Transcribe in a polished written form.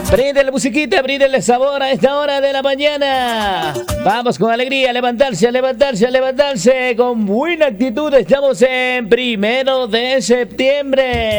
Bríndele musiquita, bríndele sabor a esta hora de la mañana. Vamos con alegría, a levantarse, a levantarse, a levantarse. Con buena actitud estamos en 1 de septiembre.